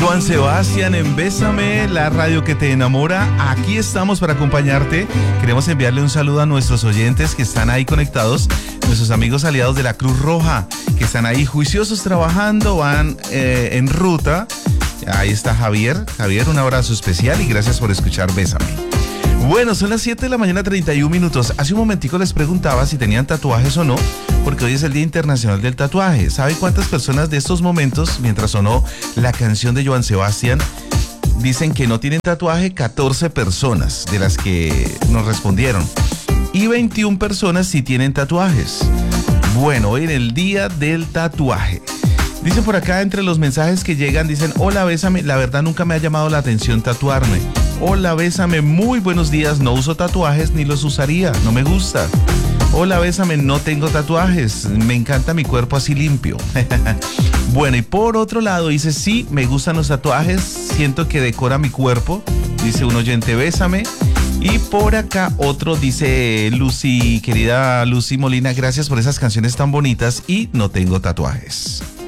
Joan Sebastián en Bésame, la radio que te enamora. Aquí estamos para acompañarte. Queremos enviarle un saludo a nuestros oyentes que están ahí conectados, nuestros amigos aliados de la Cruz Roja, que están ahí juiciosos trabajando, van en ruta. Ahí está Javier. Javier, un abrazo especial y gracias por escuchar Bésame. Bueno, son las 7 de la mañana, 31 minutos. Hace un momentico les preguntaba si tenían tatuajes o no, porque hoy es el Día Internacional del Tatuaje. ¿Sabe cuántas personas de estos momentos, mientras sonó la canción de Joan Sebastián, dicen que no tienen tatuaje? 14 personas de las que nos respondieron. Y 21 personas sí tienen tatuajes. Bueno, hoy en el Día del Tatuaje. Dicen por acá, entre los mensajes que llegan, dicen: hola, Bésame, la verdad nunca me ha llamado la atención tatuarme. Hola, Bésame, muy buenos días, no uso tatuajes ni los usaría, no me gusta. Hola, Bésame, no tengo tatuajes, me encanta mi cuerpo así limpio. Bueno, y por otro lado dice: sí, me gustan los tatuajes, siento que decora mi cuerpo, dice un oyente, Bésame. Y por acá otro dice: Lucy, querida Lucy Molina, gracias por esas canciones tan bonitas y no tengo tatuajes.